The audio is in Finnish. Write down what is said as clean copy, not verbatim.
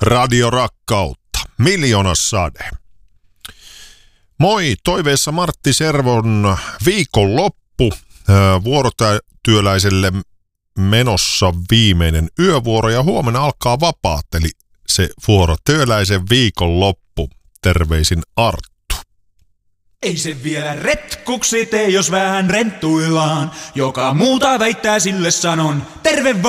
radiorakkautta. Miljoonassade. Moi, toiveessa Martti Servon viikonloppu. Vuorotyöläiselle menossa viimeinen yövuoro ja huomenna alkaa vapaat, eli se vuorotyöläisen viikonloppu. Terveisin Arttu. Ei se vielä retkuksi tee, jos vähän renttuillaan. Joka muuta väittää, sille sanon terve vaan.